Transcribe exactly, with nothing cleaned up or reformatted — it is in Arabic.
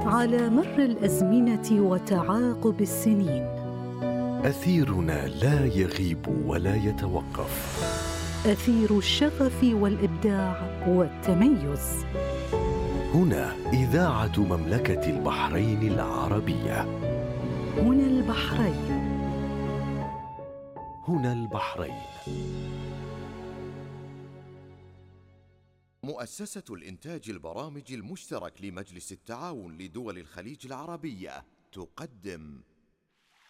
على مر الأزمنة وتعاقب السنين. أثيرنا لا يغيب ولا يتوقف، أثير الشغف والإبداع والتميز. هنا إذاعة مملكة البحرين العربية. هنا البحرين. هنا البحرين. مؤسسة الإنتاج البرامج المشترك لمجلس التعاون لدول الخليج العربية تقدم